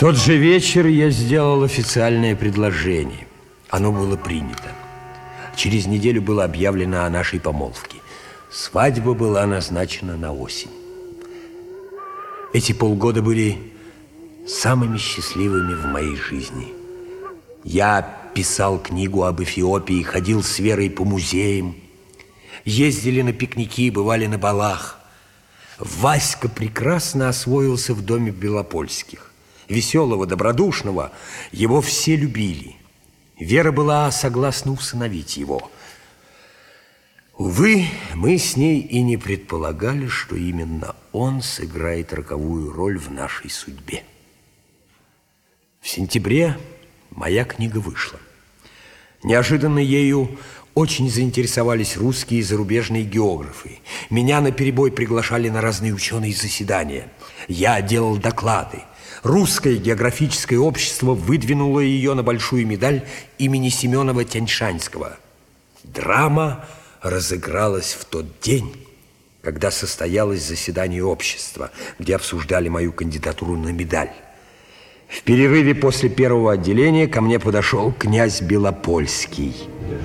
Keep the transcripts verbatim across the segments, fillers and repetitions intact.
тот же вечер я сделал официальное предложение. Оно было принято. Через неделю было объявлено о нашей помолвке. Свадьба была назначена на осень. Эти полгода были самыми счастливыми в моей жизни. Я писал книгу об Эфиопии, ходил с Верой по музеям, ездили на пикники, бывали на балах. Васька прекрасно освоился в доме Белопольских. Веселого, добродушного, его все любили. Вера была согласна усыновить его. Увы, мы с ней и не предполагали, что именно он сыграет роковую роль в нашей судьбе. В сентябре моя книга вышла. Неожиданно ею очень заинтересовались русские и зарубежные географы. Меня наперебой приглашали на разные ученые заседания. Я делал доклады. Русское географическое общество выдвинуло ее на большую медаль имени Семенова Тяньшанского. Драма разыгралась в тот день, когда состоялось заседание общества, где обсуждали мою кандидатуру на медаль. В перерыве после первого отделения ко мне подошел князь Белопольский.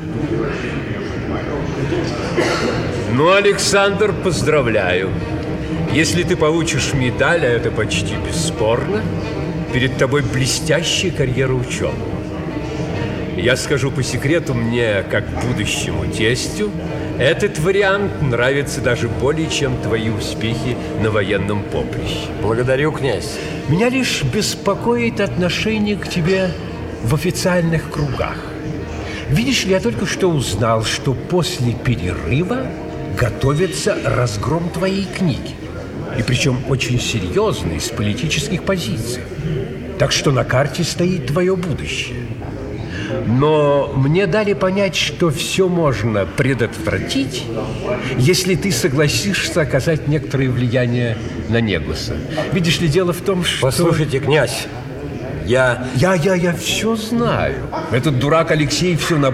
Ну, Александр, поздравляю. Если ты получишь медаль, а это почти бесспорно, перед тобой блестящая карьера ученого. Я скажу по секрету, мне, как будущему тестю, этот вариант нравится даже более, чем твои успехи на военном поприще. Благодарю, князь. Меня лишь беспокоит отношение к тебе в официальных кругах. Видишь ли, я только что узнал, что после перерыва готовится разгром твоей книги. И причем очень серьезный, с политических позиций. Так что на карте стоит твое будущее. Но мне дали понять, что все можно предотвратить, если ты согласишься оказать некоторое влияние на Негуса. Видишь ли, дело в том, что... Послушайте, князь, я... Я, я, я все знаю. Этот дурак Алексей все на